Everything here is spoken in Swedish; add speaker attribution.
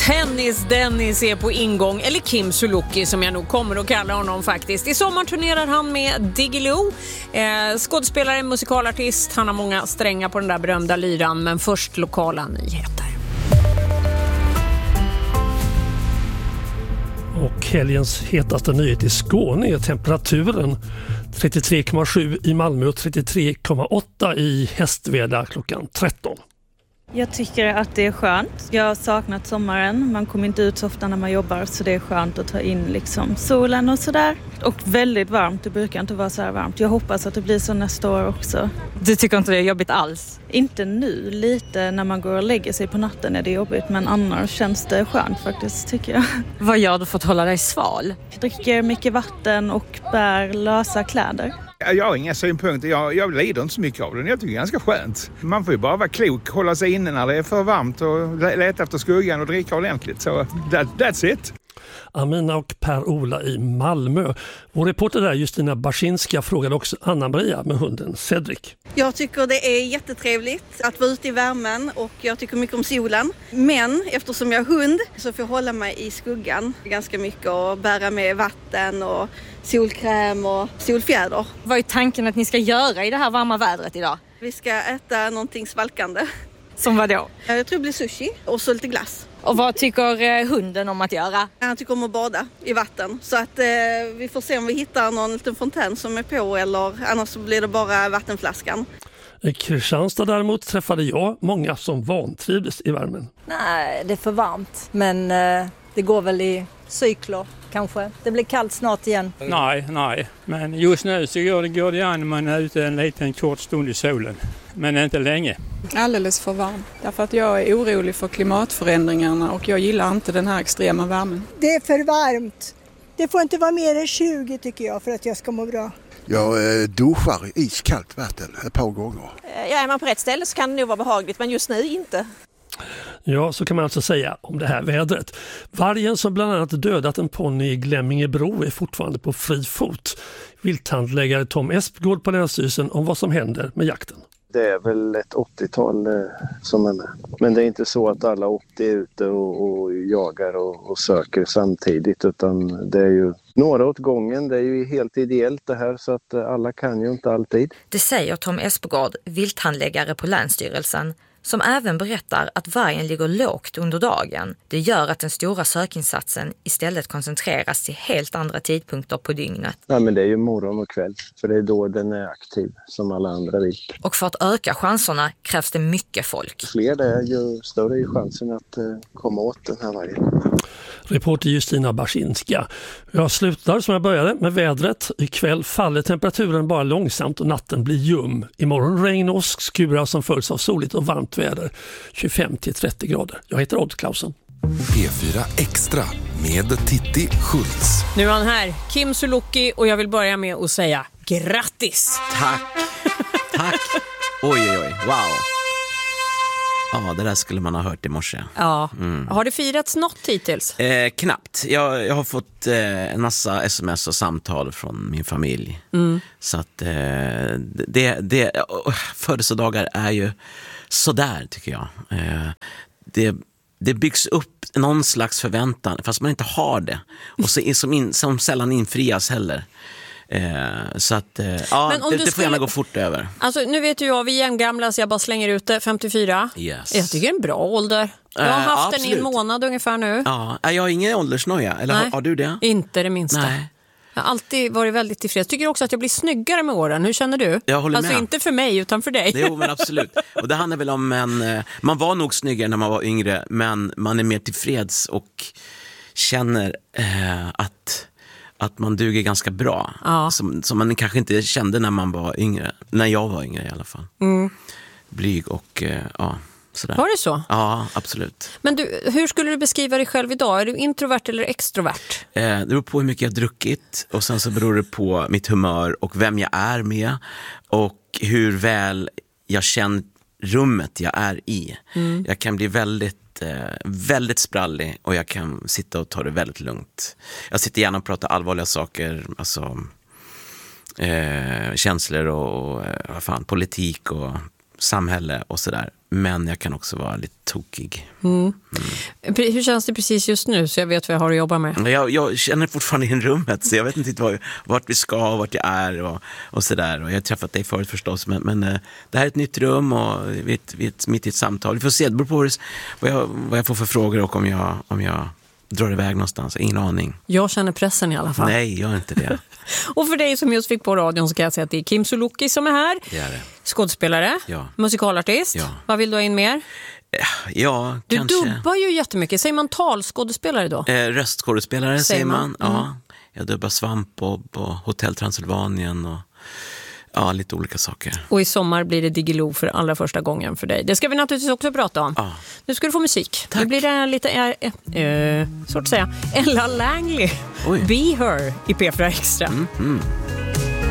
Speaker 1: Tennis-Dennis är på ingång, eller Kim Sulocki som jag nog kommer att kalla honom faktiskt. I sommar turnerar han med Diggiloo, skådespelare, musikalartist. Han har många strängar på den där berömda lyran, men först lokala nyheter.
Speaker 2: Och helgens hetaste nyhet i Skåne är temperaturen 33,7 i Malmö och 33,8 i Hästveda klockan 13.
Speaker 3: Jag tycker att det är skönt. Jag har saknat sommaren. Man kommer inte ut så ofta när man jobbar, så det är skönt att ta in liksom solen och sådär. Och väldigt varmt. Det brukar inte vara så här varmt. Jag hoppas att det blir så nästa år också.
Speaker 4: Du tycker inte det är jobbigt alls?
Speaker 3: Inte nu. Lite när man går och lägger sig på natten är det jobbigt. Men annars känns det skönt faktiskt, tycker jag.
Speaker 4: Vad gör du för att hålla dig sval?
Speaker 3: Jag dricker mycket vatten och bär lösa kläder.
Speaker 5: Jag har inga synpunkter. Jag lider inte så mycket av det. Jag tycker det är ganska skönt. Man får ju bara vara klok, hålla sig inne när det är för varmt och leta efter skuggan och dricka ordentligt. Så that's it.
Speaker 2: Amina och Per-Ola i Malmö. Vår reporter där, Justina Barsinska, frågade också Anna-Maria med hunden Cedric.
Speaker 6: Jag tycker det är jättetrevligt att vara ute i värmen och jag tycker mycket om solen. Men eftersom jag har hund så får jag hålla mig i skuggan ganska mycket och bära med vatten och solkräm och solfjäder.
Speaker 4: Vad är tanken att ni ska göra i det här varma vädret idag?
Speaker 6: Vi ska äta någonting svalkande.
Speaker 4: Som vad då?
Speaker 6: Jag tror det blir sushi och så lite glass.
Speaker 4: Och vad tycker hunden om att göra?
Speaker 6: Han tycker om att bada i vatten. Så att vi får se om vi hittar någon liten fontän som är på, eller annars så blir det bara vattenflaskan.
Speaker 2: I Kristianstad däremot träffade jag många som vantrivdes i värmen.
Speaker 7: Nej, det är för varmt. Men det går väl i cykler kanske. Det blir kallt snart igen.
Speaker 8: Nej. Men just nu så går det an när man är ute en liten kort stund i solen. Men inte länge.
Speaker 9: Alldeles för varm. Därför att jag är orolig för klimatförändringarna och jag gillar inte den här extrema värmen.
Speaker 10: Det är för varmt. Det får inte vara mer än 20 tycker jag för att jag ska må bra.
Speaker 11: Jag duschar i iskallt vatten ett par gånger.
Speaker 12: Ja, är man på rätt ställe så kan det nog vara behagligt, men just nu inte.
Speaker 2: Ja, så kan man alltså säga om det här vädret. Vargen som bland annat dödat en ponny i Glemmingebro är fortfarande på fri fot. Vilthandläggare Tom Espgård på Länsstyrelsen om vad som händer med jakten.
Speaker 13: Det är väl ett 80-tal som är med. Men det är inte så att alla 80 är ute och jagar och söker samtidigt, utan det är ju några åt gången. Det är ju helt ideellt det här, så att alla kan ju inte alltid.
Speaker 14: Det säger Tom Espgård, vilthandläggare på Länsstyrelsen, som även berättar att vargen ligger lågt under dagen. Det gör att den stora sökinsatsen istället koncentreras till helt andra tidpunkter på dygnet.
Speaker 13: Nej, men det är ju morgon och kväll, för det är då den är aktiv som alla andra vilt.
Speaker 14: Och för att öka chanserna krävs det mycket folk.
Speaker 13: Fler det är, ju större är chansen att komma åt den här vargen.
Speaker 2: Reporter Justina Barsinska. Jag slutar som jag började med vädret. Ikväll faller temperaturen bara långsamt och natten blir ljum. Imorgon regn och åskskurar som följs av soligt och varmt väder. 25-30 grader. Jag heter Odd Clausen.
Speaker 15: P4 Extra med Titti Schultz.
Speaker 1: Nu är han här, Kim Sulocki, och jag vill börja med att säga grattis.
Speaker 16: Tack. Oj, wow. Ja, det där skulle man ha hört i morse.
Speaker 1: Ja. Har det firats något hittills?
Speaker 16: Knappt. Jag har fått en massa sms och samtal från min familj. Så att födelsedagar är ju sådär, tycker jag. Det byggs upp någon slags förväntan, fast man inte har det. Och så som sällan infrias heller. Så att ja, det får gärna gå fort över.
Speaker 1: Alltså nu vet ju jag, vi är jämngamla, så jag bara slänger ut det, 54.
Speaker 16: Yes.
Speaker 1: Jag tycker det är en bra ålder. Jag har haft den i en månad ungefär nu.
Speaker 16: Ja, jag har ingen åldersnoja, eller har du det?
Speaker 1: Inte det minsta.
Speaker 16: Nej.
Speaker 1: Jag har alltid varit väldigt tillfreds. Tycker också att jag blir snyggare med åren. Hur känner du?
Speaker 16: Jag håller med.
Speaker 1: Alltså inte för mig utan för dig.
Speaker 16: Jo, men absolut. Och det handlar väl om man var nog snyggare när man var yngre, men man är mer tillfreds och känner att man duger ganska bra. Ja. Som man kanske inte kände när man var yngre. När jag var yngre i alla fall. Blyg och sådär.
Speaker 1: Var det så?
Speaker 16: Ja, absolut.
Speaker 1: Men du, hur skulle du beskriva dig själv idag? Är du introvert eller extrovert?
Speaker 16: Det beror på hur mycket jag har druckit. Och sen så beror det på mitt humör och vem jag är med. Och hur väl jag känner rummet jag är i. Jag kan bli väldigt sprallig och jag kan sitta och ta det väldigt lugnt. Jag sitter gärna och pratar allvarliga saker, alltså känslor och politik och samhälle och sådär. Men jag kan också vara lite tokig.
Speaker 1: Hur känns det precis just nu så jag vet vad jag har att jobba med?
Speaker 16: Jag känner fortfarande i rummet så jag vet inte vart vi ska och vart jag är och sådär. Och jag har träffat dig förut förstås men det här är ett nytt rum och vi är mitt i ett samtal. Vi får se, det beror på vad jag får för frågor och om jag drar iväg någonstans. Ingen aning.
Speaker 1: Jag känner pressen i alla fall.
Speaker 16: Nej, gör inte det.
Speaker 1: Och för dig som just fick på radion så kan jag säga att det är Kim Sulocki som är här.
Speaker 16: Det är det.
Speaker 1: Skådespelare, musikalartist. Ja. Vad vill du ha in mer?
Speaker 16: Ja,
Speaker 1: du
Speaker 16: kanske.
Speaker 1: Du dubbar ju jättemycket. Säger man talskådespelare då?
Speaker 16: Röstskådespelare säger man. Ja. Jag dubbar Svampbob och Hotell Transylvanien och lite olika saker.
Speaker 1: Och i sommar blir det Diggiloo för allra första gången för dig. Det ska vi naturligtvis också prata om. Nu ska du få musik.
Speaker 16: Tack.
Speaker 1: Nu blir det lite, så att säga, Ella Langley. Be Her i P4 Extra.